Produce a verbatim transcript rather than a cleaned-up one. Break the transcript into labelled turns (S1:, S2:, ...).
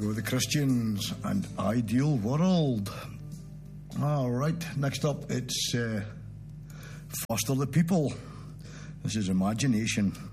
S1: go, the Christians and Ideal World. All right, next up, it's uh, Foster the People. This is Imagination.